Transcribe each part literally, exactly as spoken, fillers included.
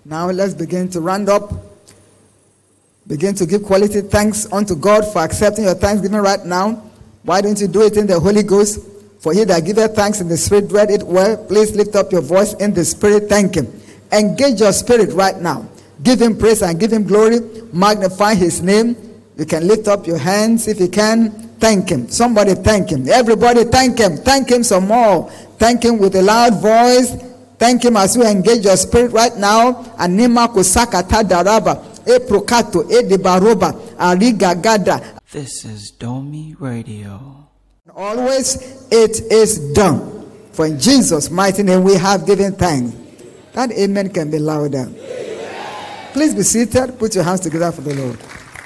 Now let's begin to round up. Begin to give quality thanks unto God for accepting your thanksgiving right now. Why don't you do it in the Holy Ghost? For he that giveth thanks in the Spirit doeth it well. Please lift up your voice in the Spirit. Thank him. Engage your spirit right now. Give him praise and give him glory. Magnify his name. You can lift up your hands if you can. Thank him. Somebody thank him. Everybody thank him. Thank him some more. Thank him with a loud voice. Thank him as you engage your spirit right now. Anima kusakata daraba. E prokato e debaroba. Ariga gada. This is Domi Radio. Always it is done. For in Jesus' mighty name we have given thanks. That amen can be louder. Amen. Please be seated. Put your hands together for the Lord.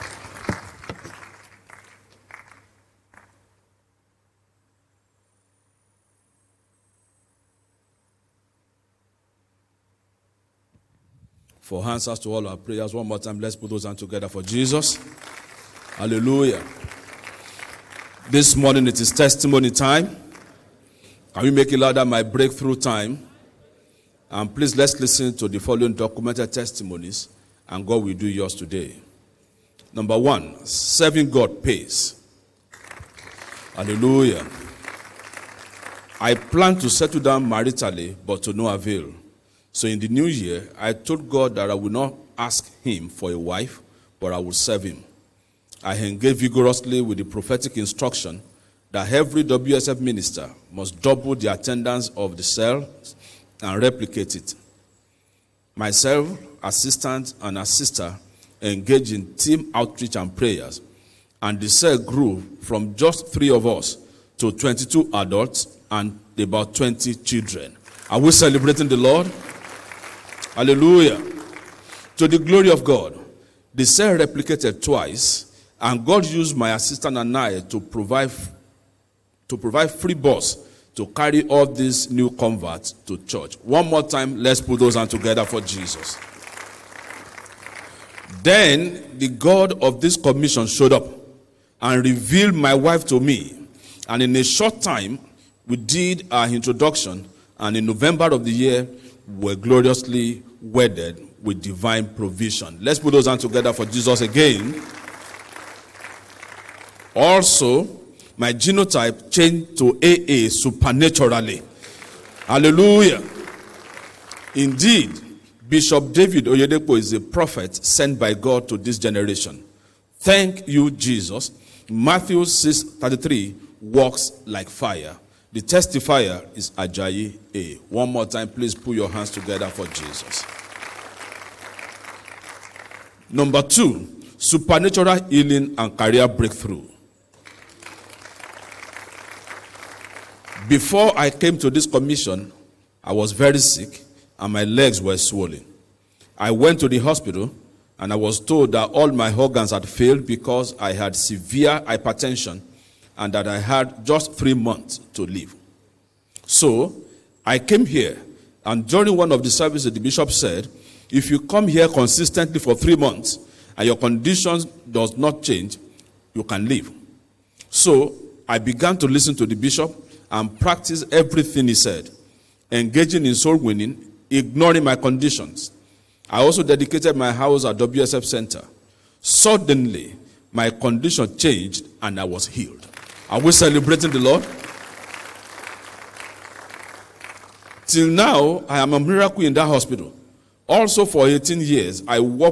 For answers to all our prayers, one more time, let's put those hands together for Jesus. Hallelujah. This morning it is testimony time. Can we make it louder? My breakthrough time. And please let's listen to the following documented testimonies, and God will do yours today. Number one, serving God pays. Hallelujah. I plan to settle down maritally, but to no avail. So in the new year, I told God that I will not ask him for a wife, but I will serve him. I engaged vigorously with the prophetic instruction that every W S F minister must double the attendance of the cell and replicate it. Myself, assistant, and a sister engaged in team outreach and prayers, and the cell grew from just three of us to twenty-two adults and about twenty children. Are we celebrating the Lord? Hallelujah. To the glory of God, the cell replicated twice, and God used my assistant and I to provide to provide free bus to carry all these new converts to church. One more time, let's put those hands together for Jesus. Then the God of this commission showed up and revealed my wife to me. And in a short time, we did our introduction, and in November of the year, we were gloriously wedded with divine provision. Let's put those hands together for Jesus again. Also, my genotype changed to A A supernaturally. Hallelujah. Indeed, Bishop David Oyedepo is a prophet sent by God to this generation. Thank you, Jesus. Matthew six thirty-three walks like fire. The testifier is Ajayi A. One more time, please put your hands together for Jesus. Number two, supernatural healing and career breakthrough. Before I came to this commission, I was very sick and my legs were swollen. I went to the hospital and I was told that all my organs had failed because I had severe hypertension and that I had just three months to live. So I came here, and during one of the services, the bishop said, if you come here consistently for three months and your conditions does not change, you can leave. So I began to listen to the bishop and practice everything he said, engaging in soul winning, ignoring my conditions. I also dedicated my house at W S F Center. Suddenly, my condition changed and I was healed. Are we celebrating the Lord? Till now, I am a miracle in that hospital. Also for eighteen years, I worked